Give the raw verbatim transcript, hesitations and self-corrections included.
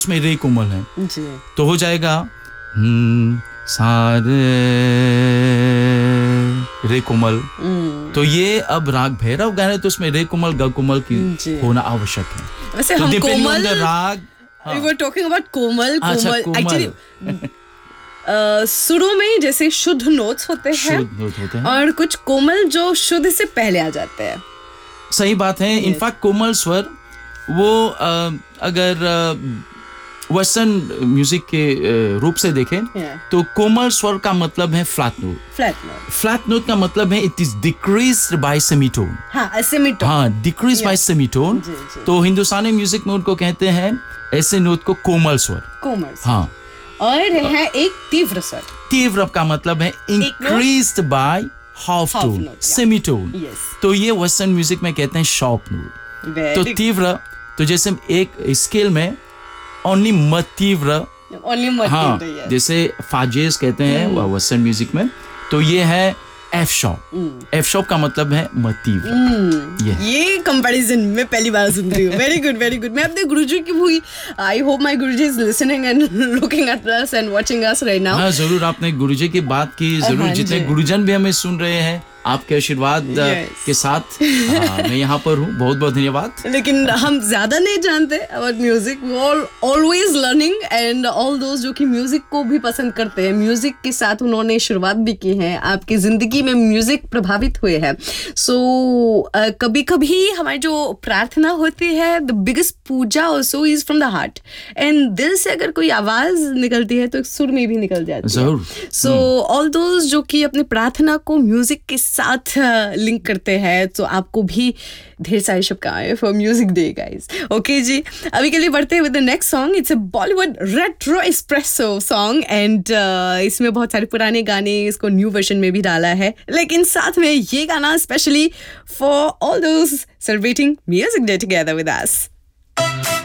उसमें रे कोमल है जी तो हो जाएगा हम्म, सारे रे कोमल। हम्म, तो ये अब राग भैरव गाने तो उसमें रे कोमल ग कोमल की जी। होना आवश्यक है। वैसे तो हम depending on कोमल the राग we were talking about कोमल अच्छा, कोमल कोमल। एक्चुअली सुरों में जैसे शुद्ध नोट्स होते हैं शुद्ध नोट होते हैं और कुछ कोमल जो शुद्ध से पहले आ जाते हैं। सही बात है। Yes. इनफैक्ट कोमल स्वर वो अ, अगर वेस्टर्न म्यूजिक के अ, रूप से देखें Yeah. तो कोमल स्वर का मतलब है flat note. Flat note, flat note का मतलब है it is decreased bye semitone. हाँ सेमीटोन, हाँ, डिक्रीज Yeah. Bye semitone. जी, जी। तो हिंदुस्तानी म्यूजिक में उनको कहते हैं ऐसे नोट को कोमल स्वर। कोमल से। हाँ, और है एक तीव्र स्वर। तीव्र का मतलब है increased by half Half tone, note, yeah. Semitone. Yes. तो ये वेस्टर्न म्यूजिक में कहते हैं शार्प नोट। तो Very तीव्र, तो जैसे एक स्केल में ओनली म तीव्र, only more हाँ, तीव्र, yes. जैसे फाजेस कहते हैं वेस्टर्न म्यूजिक में, तो ये है एफ शॉप। एफ शॉप का मतलब है म तीव्र। ये ये कंपैरिजन मैं पहली बार सुन रही हूँ। Very good very good. मैं अपने गुरुजी की हुई, I hope my Guruji is listening and looking at us and watching us right now. हाँ, जरूर आपने गुरुजी की बात की, जरूर हाँ जितने जी। गुरुजन भी हमें सुन रहे हैं आपके आशीर्वाद अ, Yes. के साथ आ, मैं यहाँ पर हूँ। बहुत बहुत धन्यवाद। लेकिन हम ज्यादा नहीं जानते about music, we all always learning and all दोस्त जो कि म्यूजिक को भी पसंद करते हैं, म्यूजिक के साथ उन्होंने शुरुआत भी की है, आपकी जिंदगी में म्यूजिक प्रभावित हुए हैं। सो so, कभी कभी हमारी जो प्रार्थना होती है, the biggest Puja also is from the heart, and दिल से अगर कोई आवाज निकलती है तो सुर में भी निकल जाती है। जरूर। सो ऑल दोस्त जो कि अपनी प्रार्थना को म्यूजिक के साथ लिंक करते हैं, तो आपको भी ढेर सारी शुभकामनाएं for music day guys. Okay जी, अभी के लिए बढ़ते हैं with the next song. It's a Bollywood retro espresso song and इसमें बहुत सारे पुराने गाने इसको न्यू वर्जन में भी डाला है, लेकिन साथ में ये गाना specially for all those celebrating music day together with us.